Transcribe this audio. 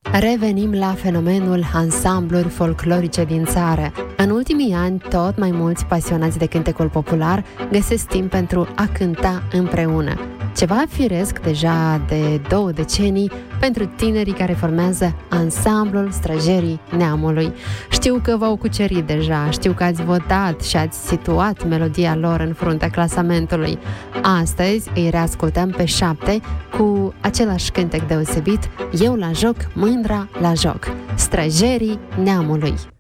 Revenim la fenomenul ansambluri folclorice din țară. În ultimii ani, tot mai mulți pasionați de cântecul popular găsesc timp pentru a cânta împreună. Ceva firesc deja de 2 decenii pentru tinerii care formează ansamblul Străjerii Neamului. Știu că v-au cucerit deja, știu că ați votat și ați situat melodia lor în fruntea clasamentului. Astăzi îi reascultăm pe 7 cu același cântec deosebit, Eu la joc, mândra la joc. Străjerii Neamului.